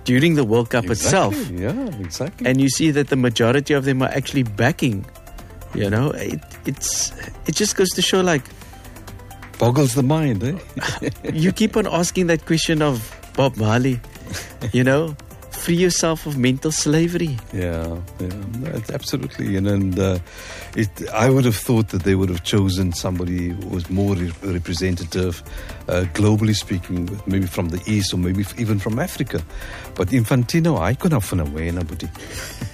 during the World Cup itself. Yeah, exactly. And you see that the majority of them are actually backing. You know, it just goes to show, like, boggles the mind, eh? You keep on asking that question of Bob Marley, you know, free yourself of mental slavery. Yeah, absolutely. And I would have thought that they would have chosen somebody who was more representative, globally speaking, maybe from the East or maybe even from Africa. But Infantino, I couldn't have away, nobody.